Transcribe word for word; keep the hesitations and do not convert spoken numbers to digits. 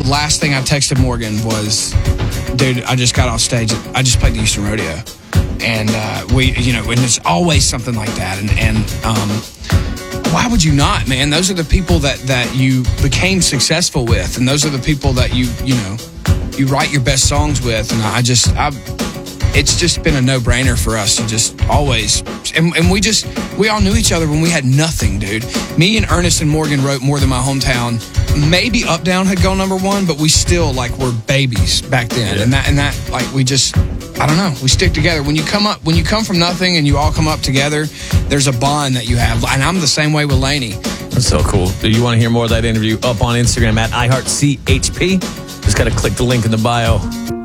last thing I texted Morgan was, dude, I just got off stage. I just played the Houston Rodeo. And uh, we, you know, and it's always something like that. And, and um, why would you not, man? Those are the people that, that you became successful with. And those are the people that you, you know, you write your best songs with. And I just, I, it's just been a no-brainer for us to just always, and, and we just, we all knew each other when we had nothing, dude. Me and Ernest and Morgan wrote More Than My Hometown. Maybe Up Down had gone number one, but we still, like, were babies back then. Yeah. And that, and that, like, we just, I don't know, we stick together. When you come up, when you come from nothing and you all come up together, there's a bond that you have. And I'm the same way with Lainey. That's so cool. Do you want to hear more of that interview? Up on Instagram at I Heart C H P. Just got to click the link in the bio.